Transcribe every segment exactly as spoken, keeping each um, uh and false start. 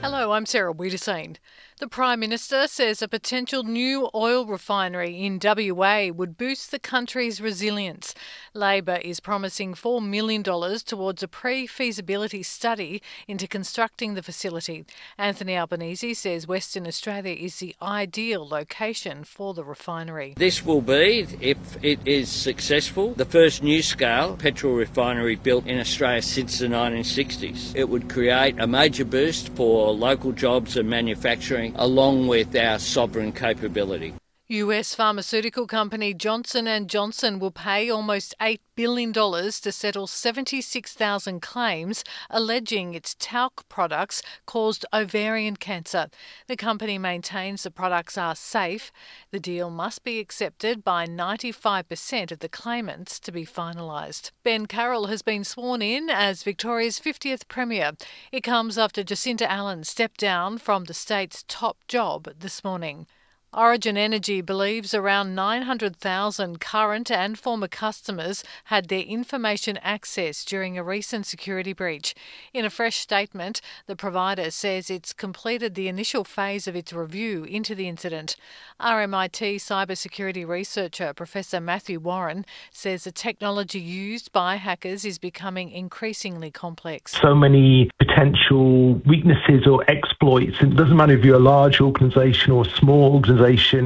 Hello, I'm Sarah Wiederseen. The Prime Minister says a potential new oil refinery in W A would boost the country's resilience. Labor is promising four million dollars towards a pre-feasibility study into constructing the facility. Anthony Albanese says Western Australia is the ideal location for the refinery. This will be, if it is successful, the first new-scale petrol refinery built in Australia since the nineteen sixties. It would create a major boost for local jobs and manufacturing, along with our sovereign capability. U S pharmaceutical company Johnson and Johnson will pay almost eight billion dollars to settle seventy-six thousand claims alleging its talc products caused ovarian cancer. The company maintains the products are safe. The deal must be accepted by ninety-five percent of the claimants to be finalised. Ben Carroll has been sworn in as Victoria's fiftieth Premier. It comes after Jacinta Allen stepped down from the state's top job this morning. Origin Energy believes around nine hundred thousand current and former customers had their information accessed during a recent security breach. In a fresh statement, the provider says it's completed the initial phase of its review into the incident. R M I T cybersecurity researcher Professor Matthew Warren says the technology used by hackers is becoming increasingly complex. So many potential weaknesses or exploits. It doesn't matter if you're a large organisation or a small organisation.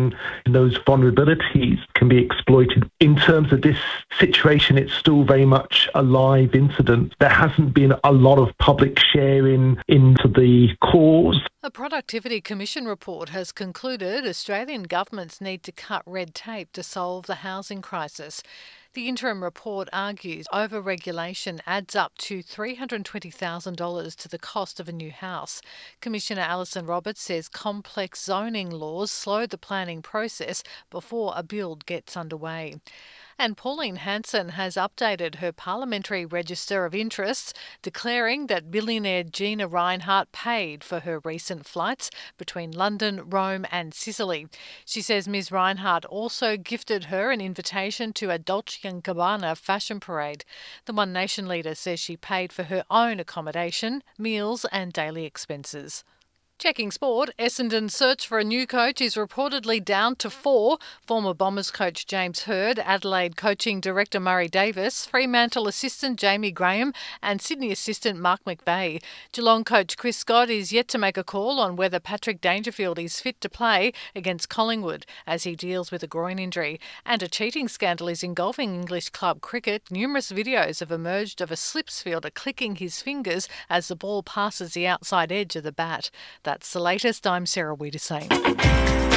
Those vulnerabilities can be exploited. In terms of this situation, it's still very much a live incident. There hasn't been a lot of public sharing into the cause. A Productivity Commission report has concluded Australian governments need to cut red tape to solve the housing crisis. The interim report argues over-regulation adds up to three hundred twenty thousand dollars to the cost of a new house. Commissioner Alison Roberts says complex zoning laws slow the planning process before a build gets underway. And Pauline Hanson has updated her parliamentary register of interests, declaring that billionaire Gina Rinehart paid for her recent flights between London, Rome and Sicily. She says Miz Rinehart also gifted her an invitation to a Dolce and Gabbana fashion parade. The One Nation leader says she paid for her own accommodation, meals and daily expenses. Checking sport, Essendon's search for a new coach is reportedly down to four. Former Bombers coach James Hird, Adelaide coaching director Murray Davis, Fremantle assistant Jamie Graham and Sydney assistant Mark McVeigh. Geelong coach Chris Scott is yet to make a call on whether Patrick Dangerfield is fit to play against Collingwood as he deals with a groin injury. And a cheating scandal is engulfing English club cricket. Numerous videos have emerged of a slips fielder clicking his fingers as the ball passes the outside edge of the bat. That's the latest. I'm Sarah Wiederseen.